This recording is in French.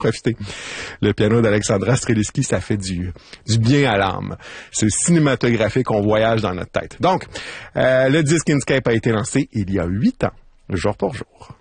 profiter. Le piano d'Alexandra Strelitzky, ça fait du bien à l'âme. C'est cinématographique, on voyage dans notre tête. Donc, le disque Inscape a été lancé il y a 8 ans, jour pour jour.